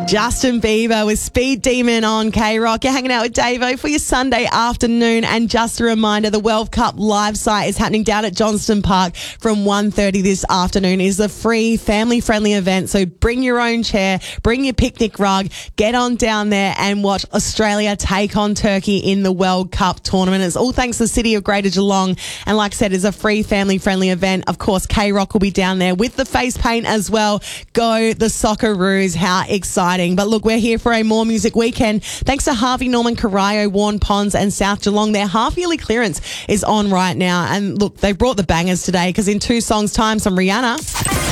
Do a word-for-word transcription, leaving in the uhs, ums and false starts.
Justin Bieber with Speed Demon on K-Rock. You're hanging out with Davo for your Sunday afternoon. And just a reminder, the World Cup live site is happening down at Johnston Park from one thirty this afternoon. It is a free, family-friendly event. So bring your own chair, bring your picnic rug, get on down there and watch Australia take on Turkey in the World Cup tournament. It's all thanks to the City of Greater Geelong. And like I said, it's a free, family-friendly event. Of course, K-Rock will be down there with the face paint as well. Go the Socceroos. How exciting. But look, we're here for a More Music weekend. Thanks to Harvey Norman, Corio, Warren Ponds and South Geelong. Their half-yearly clearance is on right now. And look, they brought the bangers today because in two songs' time, some Rihanna.